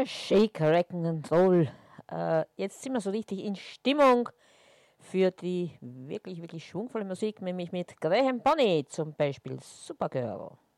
Shaker Rock'n'Roll. Jetzt sind wir so richtig in Stimmung für die wirklich, wirklich schwungvolle Musik, nämlich mit Graham Bonnet zum Beispiel Supergirl.